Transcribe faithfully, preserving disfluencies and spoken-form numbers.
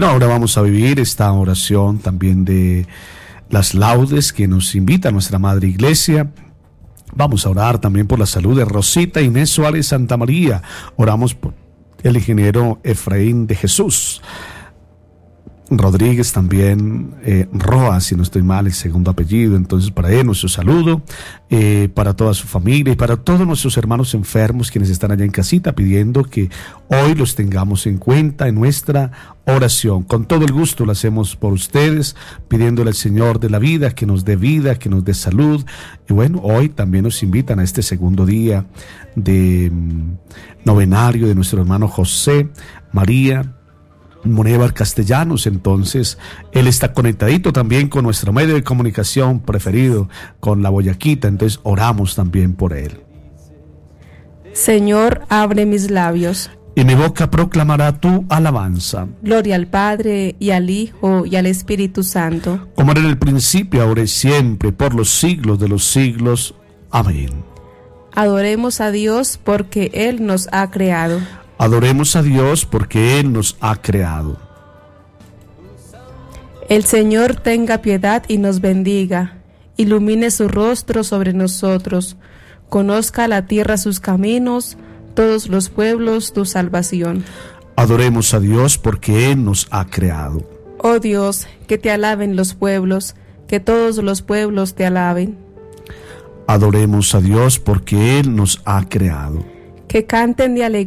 Bueno, ahora vamos a vivir esta oración también de las laudes que nos invita nuestra Madre Iglesia. Vamos a orar también por la salud de Rosita Inés Suárez Santa María. Oramos por el ingeniero Efraín de Jesús Rodríguez, también eh, Roa, si no estoy mal, el segundo apellido. Entonces, para él nuestro saludo, eh, para toda su familia y para todos nuestros hermanos enfermos quienes están allá en casita, pidiendo que hoy los tengamos en cuenta en nuestra oración. Con todo el gusto lo hacemos por ustedes, pidiéndole al Señor de la vida que nos dé vida, que nos dé salud. Y bueno, hoy también nos invitan a este segundo día de um, novenario de nuestro hermano José María Monévar Castellanos. Entonces él está conectadito también con nuestro medio de comunicación preferido, con la Boyaquita. Entonces oramos también por él. Señor, abre mis labios, y mi boca proclamará tu alabanza. Gloria al Padre, y al Hijo, y al Espíritu Santo, como era en el principio, ahora y siempre, por los siglos de los siglos. Amén. Adoremos a Dios porque Él nos ha creado. Adoremos a Dios porque Él nos ha creado. El Señor tenga piedad y nos bendiga, ilumine su rostro sobre nosotros, conozca la tierra sus caminos, todos los pueblos tu salvación. Adoremos a Dios porque Él nos ha creado. Oh Dios, que te alaben los pueblos, que todos los pueblos te alaben. Adoremos a Dios porque Él nos ha creado. Que canten de alegría